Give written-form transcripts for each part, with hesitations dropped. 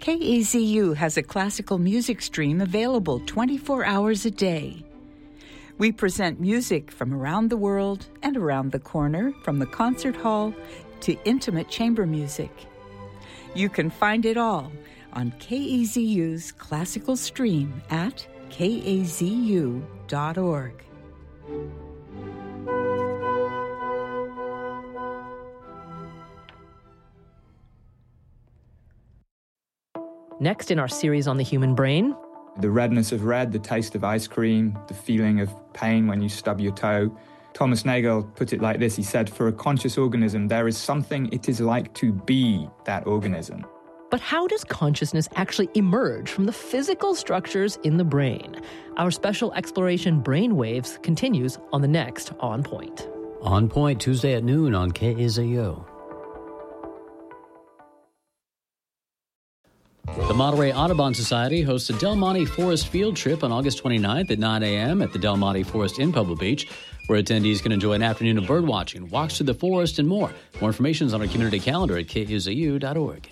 KAZU has a classical music stream available 24 hours a day. We present music from around the world and around the corner, from the concert hall to intimate chamber music. You can find it all on KAZU's classical stream at kazu.org. Next in our series on the human brain, the redness of red, the taste of ice cream, the feeling of pain when you stub your toe. Thomas Nagel put it like this. He said, for a conscious organism, there is something it is like to be that organism. but how does consciousness actually emerge from the physical structures in the brain? Our special exploration Brainwaves continues on the next On Point. On Point, Tuesday at noon on KAZU. The Monterey Audubon Society hosts a Del Monte Forest field trip on August 29th at 9 a.m. at the Del Monte Forest in Pebble Beach, where attendees can enjoy an afternoon of birdwatching, walks through the forest, and more. More information is on our community calendar at kazu.org.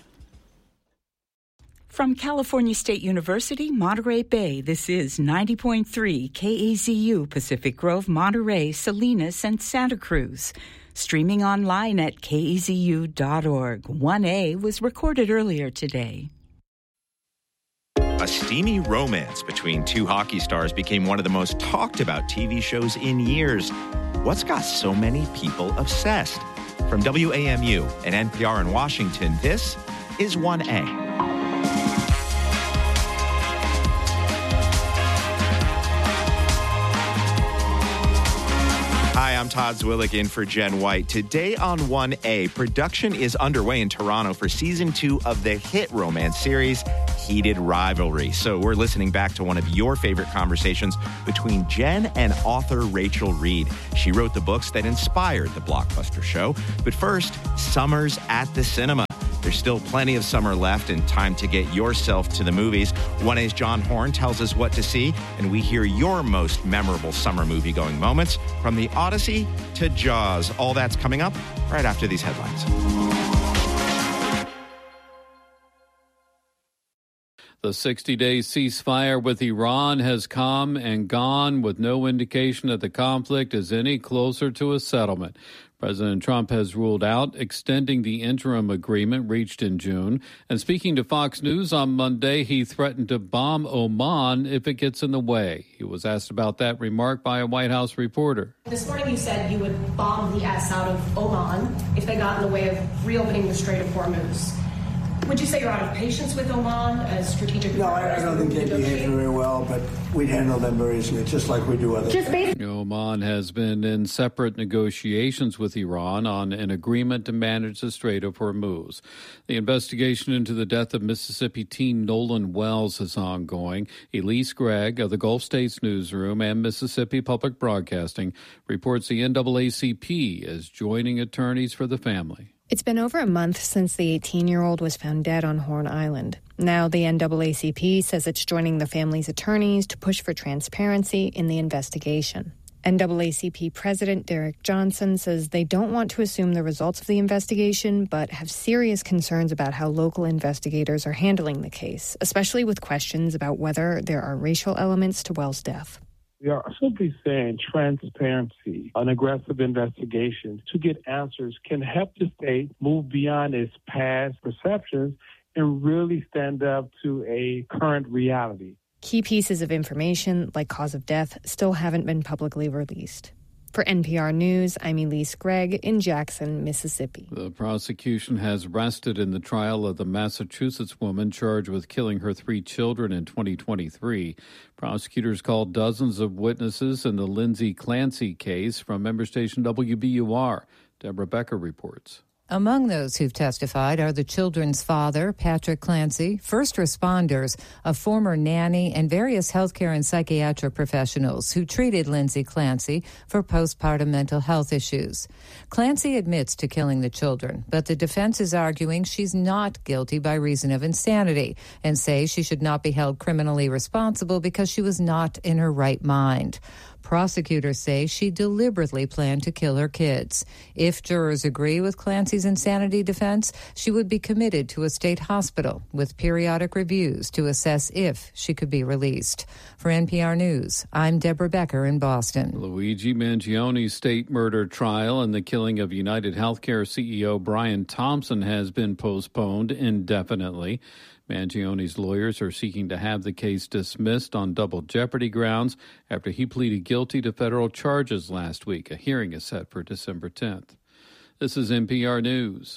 From California State University, Monterey Bay, this is 90.3 KAZU, Pacific Grove, Monterey, Salinas, and Santa Cruz. Streaming online at kazu.org. 1A was recorded earlier today. A steamy romance between two hockey stars became one of the most talked about TV shows in years. What's got so many people obsessed? From WAMU and NPR in Washington, this is 1A. Hi, I'm Todd Zwillig in for Jen White. Today on 1A, production is underway in Toronto for Season 2 of the hit romance series, Heated Rivalry. So we're listening back to one of your favorite conversations between Jen and author Rachel Reed. She wrote the books that inspired the blockbuster show. But first, summer's at the cinema. There's still plenty of summer left and time to get yourself to the movies. 1A's John Horn tells us what to see, and we hear your most memorable summer movie-going moments, from The Odyssey to Jaws. All that's coming up right after these headlines. The 60-day ceasefire with Iran has come and gone with no indication that the conflict is any closer to a settlement. President Trump has ruled out extending the interim agreement reached in June. And speaking to Fox News on Monday, he threatened to bomb Oman if it gets in the way. He was asked about that remark by a White House reporter. This morning you said you would bomb the S out of Oman if they got in the way of reopening the Strait of Hormuz. Would you say you're out of patience with Oman as strategic? No, I don't think they behave very well, but we'd handle them very easily, just like we do others. Oman has been in separate negotiations with Iran on an agreement to manage the Strait of Hormuz. The investigation into the death of Mississippi teen Nolan Wells is ongoing. Elise Gregg of the Gulf States Newsroom and Mississippi Public Broadcasting reports the NAACP is joining attorneys for the family. It's been over a month since the 18-year-old was found dead on Horn Island. Now the NAACP says it's joining the family's attorneys to push for transparency in the investigation. NAACP President Derek Johnson says they don't want to assume the results of the investigation, but have serious concerns about how local investigators are handling the case, especially with questions about whether there are racial elements to Wells' death. We are simply saying transparency, an aggressive investigation to get answers can help the state move beyond its past perceptions and really stand up to a current reality. Key pieces of information, like cause of death, still haven't been publicly released. For NPR News, I'm Elise Gregg in Jackson, Mississippi. The prosecution has rested in the trial of the Massachusetts woman charged with killing her 3 children in 2023. Prosecutors called dozens of witnesses in the Lindsay Clancy case. From member station WBUR, Deborah Becker reports. Among those who've testified are the children's father, Patrick Clancy, first responders, a former nanny, and various healthcare and psychiatric professionals who treated Lindsay Clancy for postpartum mental health issues. Clancy admits to killing the children, but the defense is arguing she's not guilty by reason of insanity and say she should not be held criminally responsible because she was not in her right mind. Prosecutors say she deliberately planned to kill her kids. If jurors agree with Clancy's insanity defense, she would be committed to a state hospital with periodic reviews to assess if she could be released. For NPR News, I'm Deborah Becker in Boston. Luigi Mangioni's state murder trial and the killing of United Healthcare CEO Brian Thompson has been postponed indefinitely. Mangioni's lawyers are seeking to have the case dismissed on double jeopardy grounds after he pleaded guilty to federal charges last week. A hearing is set for December 10th. This is NPR News.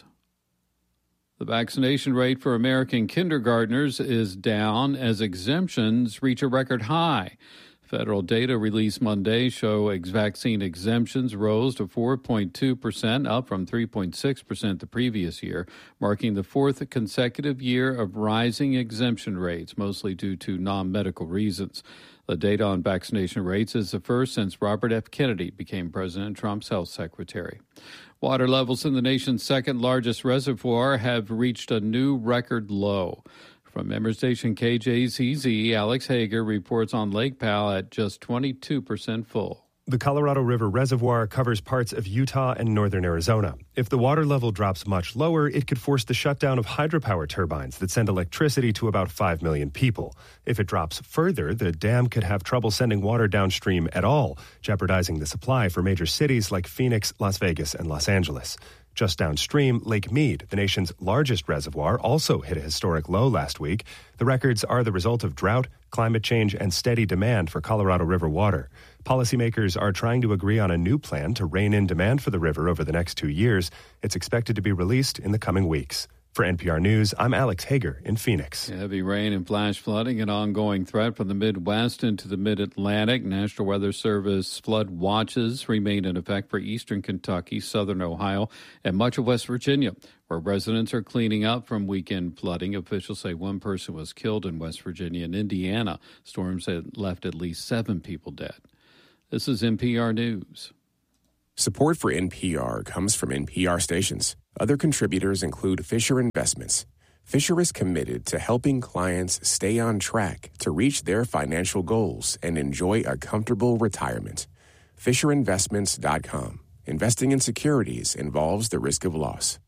The vaccination rate for American kindergartners is down as exemptions reach a record high. Federal data released Monday show vaccine exemptions rose to 4.2%, up from 3.6% the previous year, marking the fourth consecutive year of rising exemption rates, mostly due to non-medical reasons. The data on vaccination rates is the first since Robert F. Kennedy became President Trump's health secretary. Water levels in the nation's second largest reservoir have reached a new record low. From member station KJZZ, Alex Hager reports on Lake Powell at just 22% full. The Colorado River Reservoir covers parts of Utah and northern Arizona. If the water level drops much lower, it could force the shutdown of hydropower turbines that send electricity to about 5 million people. If it drops further, the dam could have trouble sending water downstream at all, jeopardizing the supply for major cities like Phoenix, Las Vegas, and Los Angeles. Just downstream, Lake Mead, the nation's largest reservoir, also hit a historic low last week. The records are the result of drought, climate change, and steady demand for Colorado River water. Policymakers are trying to agree on a new plan to rein in demand for the river over the next 2 years. It's expected to be released in the coming weeks. For NPR News, I'm Alex Hager in Phoenix. Heavy rain and flash flooding, an ongoing threat from the Midwest into the Mid-Atlantic. National Weather Service flood watches remain in effect for eastern Kentucky, southern Ohio, and much of West Virginia, where residents are cleaning up from weekend flooding. Officials say one person was killed in West Virginia and Indiana. Storms had left at least 7 people dead. This is NPR News. Support for NPR comes from NPR stations. Other contributors include Fisher Investments. Fisher is committed to helping clients stay on track to reach their financial goals and enjoy a comfortable retirement. FisherInvestments.com. Investing in securities involves the risk of loss.